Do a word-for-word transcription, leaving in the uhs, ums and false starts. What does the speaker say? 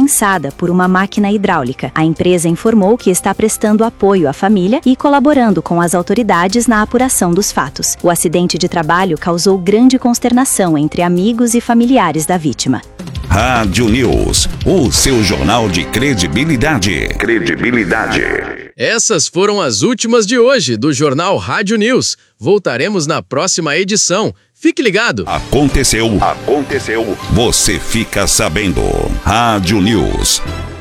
prensada por uma máquina hidráulica. A empresa informou que está prestando apoio à família e colaborando com as autoridades na apuração dos fatos. O acidente de trabalho causou grande consternação entre amigos e familiares da vítima. Rádio News, o seu jornal de credibilidade. Credibilidade. Essas foram as últimas de hoje do Jornal Rádio News. Voltaremos na próxima edição. Fique ligado. Aconteceu. Aconteceu. Você fica sabendo. Rádio News.